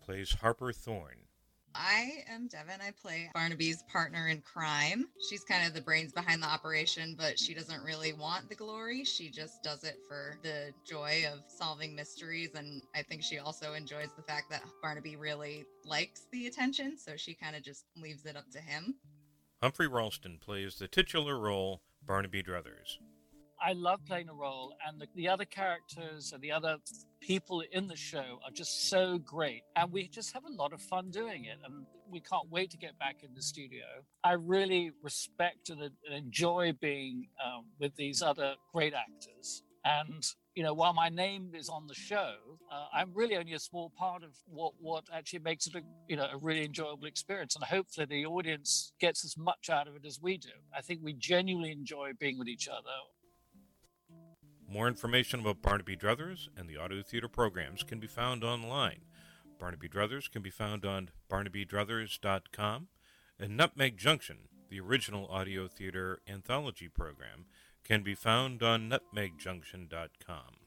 plays Harper Thorne. I am Devin. I play Barnaby's partner in crime. She's kind of the brains behind the operation, but she doesn't really want the glory. She just does it for the joy of solving mysteries. And I think she also enjoys the fact that Barnaby really likes the attention, so she kind of just leaves it up to him. Humphrey Ralston plays the titular role, Barnaby Druthers. I love playing a role, and the other characters and the other people in the show are just so great. And we just have a lot of fun doing it. And we can't wait to get back in the studio. I really respect and enjoy being with these other great actors. And, you know, while my name is on the show, I'm really only a small part of what actually makes it a really enjoyable experience. And hopefully the audience gets as much out of it as we do. I think we genuinely enjoy being with each other. More information about Barnaby Druthers and the Audio Theater programs can be found online. Barnaby Druthers can be found on barnabydruthers.com, and Nutmeg Junction, the original Audio Theater anthology program, can be found on nutmegjunction.com.